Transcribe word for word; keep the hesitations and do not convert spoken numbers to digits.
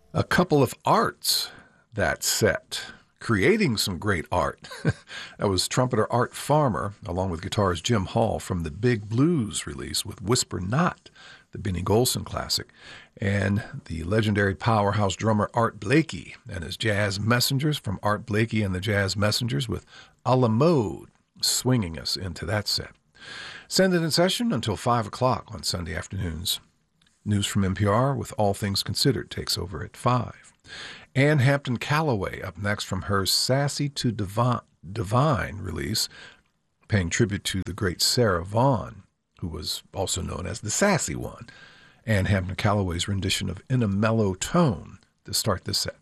A couple of arts that set, creating some great art. That was trumpeter Art Farmer, along with guitarist Jim Hall from the Big Blues release with Whisper Not, the Benny Golson classic, and the legendary powerhouse drummer Art Blakey and his Jazz Messengers from Art Blakey and the Jazz Messengers with A La Mode, swinging us into that set. Send it in session until five o'clock on Sunday afternoons. News from N P R with All Things Considered takes over at five. Ann Hampton Callaway up next from her Sassy to Divine, Divine release, paying tribute to the great Sarah Vaughan, who was also known as the Sassy One. Ann Hampton Callaway's rendition of In a Mellow Tone to start this set.